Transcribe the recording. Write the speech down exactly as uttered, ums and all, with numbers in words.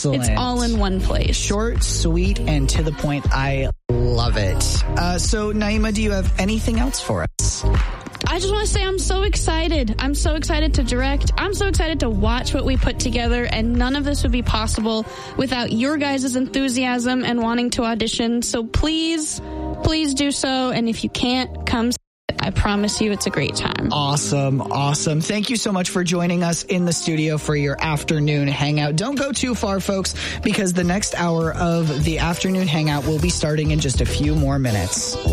Excellent. It's all in one place. Short, sweet, and to the point. I love it. Uh, so, Naima, do you have anything else for us? I just want to say I'm so excited. I'm so excited to direct. I'm so excited to watch what we put together, and none of this would be possible without your guys' enthusiasm and wanting to audition. So please, please do so. And if you can't, come. I promise you it's a great time. Awesome. Awesome. Thank you so much for joining us in the studio for your afternoon hangout. Don't go too far, folks, because the next hour of the afternoon hangout will be starting in just a few more minutes.